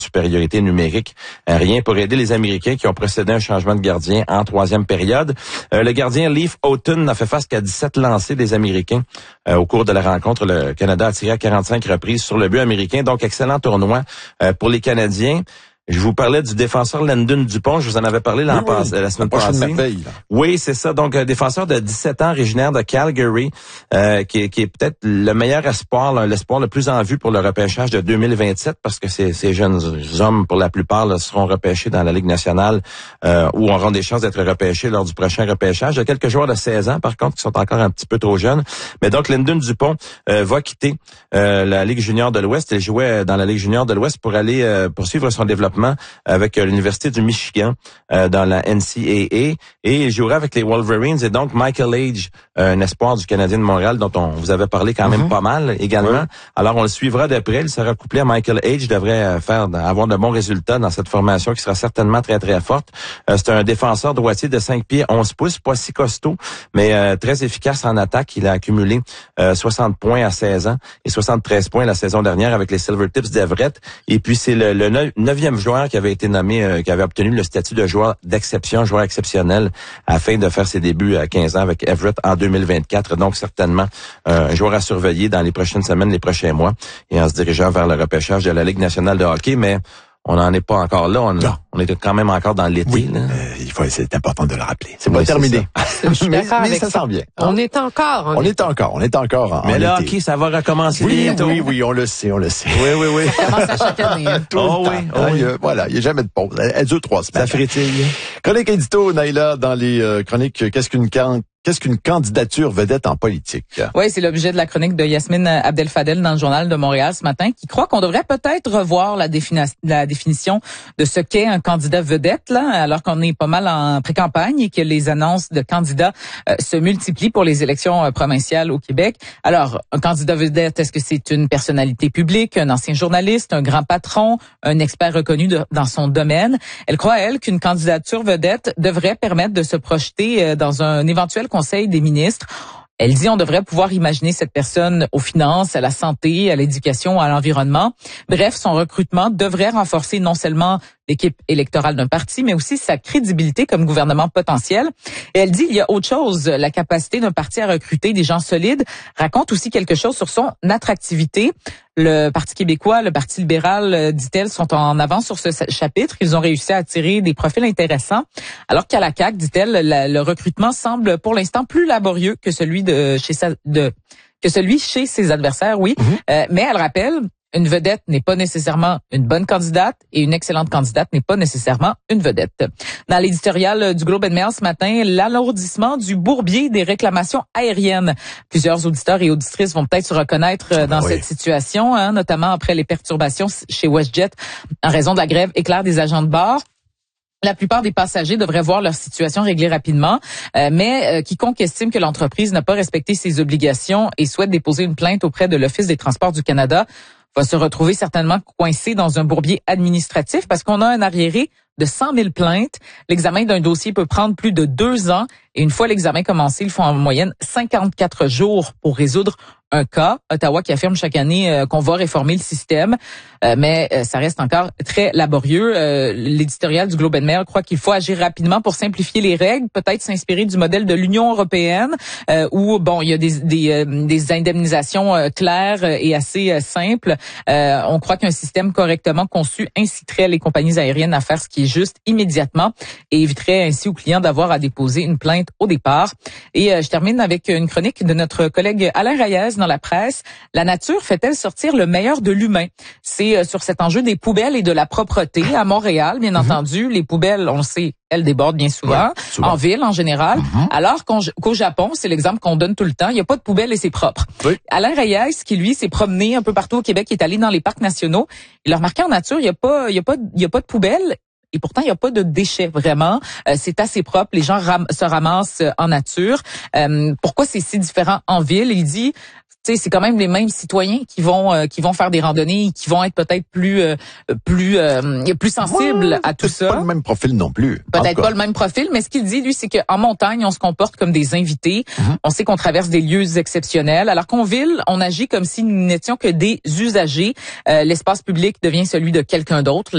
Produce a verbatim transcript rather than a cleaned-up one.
supériorité numérique. Euh, rien pour aider les Américains qui ont procédé à un changement de gardien en troisième période. Euh, le gardien Leif Houghton a fait face qu'à dix-sept lancés des Américains. Euh, au cours de la rencontre, le Canada a tiré à quarante-cinq reprises sur le but américain. Donc, excellent tournoi euh, pour les Canadiens. Je vous parlais du défenseur Landon Dupont. Je vous en avais parlé l'an oui, passé, oui. la semaine La passée. merveille, là. Oui, c'est ça. Donc, un défenseur de dix-sept ans, originaire de Calgary, euh, qui, est, qui est peut-être le meilleur espoir, là, l'espoir le plus en vue pour le repêchage de deux mille vingt-sept, parce que ces, ces jeunes hommes, pour la plupart, là, seront repêchés dans la Ligue nationale euh, ou auront des chances d'être repêchés lors du prochain repêchage. Il y a quelques joueurs de seize ans, par contre, qui sont encore un petit peu trop jeunes. Mais donc, Landon Dupont euh, va quitter euh, la Ligue junior de l'Ouest. Il jouait dans la Ligue junior de l'Ouest pour aller euh, poursuivre son développement avec l'Université du Michigan euh, dans la N C A A, et il jouera avec les Wolverines. Et donc Michael Age, euh, un espoir du Canadien de Montréal dont on vous avait parlé quand même mm-hmm. pas mal également. Oui. Alors on le suivra de près. Il sera couplé à Michael Age, devrait faire avoir de bons résultats dans cette formation qui sera certainement très très forte. Euh, c'est un défenseur droitier de cinq pieds onze pouces, pas si costaud, mais euh, très efficace en attaque. Il a accumulé euh, soixante points à seize ans et soixante-treize points la saison dernière avec les Silvertips d'Everett. Et puis c'est le, le neuvième joueur qui avait été nommé, euh, qui avait obtenu le statut de joueur d'exception, joueur exceptionnel, afin de faire ses débuts à quinze ans avec Everett en deux mille vingt-quatre. Donc certainement euh, un joueur à surveiller dans les prochaines semaines, les prochains mois, et en se dirigeant vers le repêchage de la Ligue nationale de hockey. Mais on n'en est pas encore là. On, on est quand même encore dans l'été. Oui, là. Euh, il faut, c'est important de le rappeler. C'est oui, pas terminé. Je suis mais mais ça sent bien. Hein? On est encore. On, on est encore. On est encore. En, mais en le été. hockey, ça va recommencer oui, bientôt. Oui, oui, on le sait, on le sait. Oui, oui, oui. Ça commence à chaque année. Hein. Tout oh, le oui, temps. oh, oui. Il y a, voilà, il n'y a jamais de pause. Elle, elle dure trois semaines. Ça frétille. Chronique édito, Naïla, dans les euh, chroniques, qu'est-ce qu'une can- Qu'est-ce qu'une candidature vedette en politique? Oui, c'est l'objet de la chronique de Yasmine Abdel-Fadel dans le Journal de Montréal ce matin, qui croit qu'on devrait peut-être revoir la, défini- la définition de ce qu'est un candidat vedette, là, alors qu'on est pas mal en pré-campagne et que les annonces de candidats euh, se multiplient pour les élections euh, provinciales au Québec. Alors, un candidat vedette, est-ce que c'est une personnalité publique, un ancien journaliste, un grand patron, un expert reconnu de, dans son domaine? Elle croit, elle, qu'une candidature vedette devrait permettre de se projeter euh, dans un éventuel Conseil des ministres. Elle dit on devrait pouvoir imaginer cette personne aux finances, à la santé, à l'éducation, à l'environnement. Bref, son recrutement devrait renforcer non seulement l'équipe électorale d'un parti, mais aussi sa crédibilité comme gouvernement potentiel. Et elle dit il y a autre chose. La capacité d'un parti à recruter des gens solides raconte aussi quelque chose sur son attractivité. Le Parti québécois, le Parti libéral, dit-elle, sont en avance sur ce chapitre. Ils ont réussi à attirer des profils intéressants. Alors qu'à la C A Q, dit-elle, la, le recrutement semble pour l'instant plus laborieux que celui de chez sa, de que celui chez ses adversaires, oui. Mm-hmm. Euh, mais elle rappelle, une vedette n'est pas nécessairement une bonne candidate et une excellente candidate n'est pas nécessairement une vedette. Dans l'éditorial du Globe and Mail ce matin, l'alourdissement du bourbier des réclamations aériennes. Plusieurs auditeurs et auditrices vont peut-être se reconnaître dans oui. cette situation, hein, notamment après les perturbations chez WestJet en raison de la grève éclair des agents de bord. La plupart des passagers devraient voir leur situation réglée rapidement, euh, mais euh, quiconque estime que l'entreprise n'a pas respecté ses obligations et souhaite déposer une plainte auprès de l'Office des transports du Canada va se retrouver certainement coincé dans un bourbier administratif parce qu'on a un arriéré de cent mille plaintes. L'examen d'un dossier peut prendre plus de deux ans et une fois l'examen commencé, il faut en moyenne cinquante-quatre jours pour résoudre un cas. Ottawa qui affirme chaque année euh, qu'on va réformer le système, euh, mais euh, ça reste encore très laborieux. Euh, l'éditorial du Globe and Mail croit qu'il faut agir rapidement pour simplifier les règles, peut-être s'inspirer du modèle de l'Union européenne euh, où bon, il y a des des, euh, des indemnisations euh, claires et assez euh, simples. Euh, on croit qu'un système correctement conçu inciterait les compagnies aériennes à faire ce qui est juste immédiatement et éviterait ainsi aux clients d'avoir à déposer une plainte au départ. Et euh, je termine avec une chronique de notre collègue Alain Reyes dans la presse. La nature fait-elle sortir le meilleur de l'humain? C'est euh, sur cet enjeu des poubelles et de la propreté à Montréal, bien mm-hmm. entendu. Les poubelles, on le sait, elles débordent bien souvent, ouais, souvent. en ville en général. Mm-hmm. Alors qu'au, qu'au Japon, c'est l'exemple qu'on donne tout le temps, il n'y a pas de poubelle et c'est propre. Oui. Alain Reyes, qui lui s'est promené un peu partout au Québec, est allé dans les parcs nationaux, il a remarqué en nature, il n'y a pas, il y a pas, il y a pas de poubelle. Et pourtant, il n'y a pas de déchets, vraiment. Euh, c'est assez propre. Les gens ram- se ramassent en nature. Euh, pourquoi c'est si différent en ville? Il dit... Tu sais, c'est quand même les mêmes citoyens qui vont euh, qui vont faire des randonnées, qui vont être peut-être plus euh, plus euh, plus sensibles ouais, à tout ça. Pas le même profil non plus. Peut-être pas le même profil, mais ce qu'il dit lui, c'est qu'en montagne, on se comporte comme des invités. Mm-hmm. On sait qu'on traverse des lieux exceptionnels, alors qu'en ville, on agit comme si nous n'étions que des usagers. Euh, l'espace public devient celui de quelqu'un d'autre.